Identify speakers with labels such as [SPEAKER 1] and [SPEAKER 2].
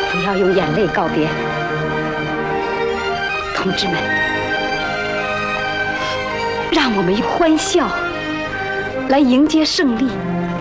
[SPEAKER 1] 不要用眼泪告别，同志们，让我们用欢笑来迎接胜利。